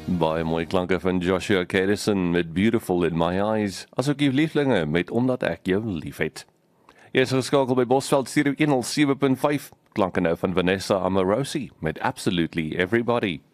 Baie mooi klanke van Joshua Caddison met Beautiful in My Eyes, asook jou lieflinge met Omdat ek jou liefhet. Jy is geskakel by Bosveld Stereo 107.5, klanke nou van Vanessa Amorosi met Absolutely Everybody.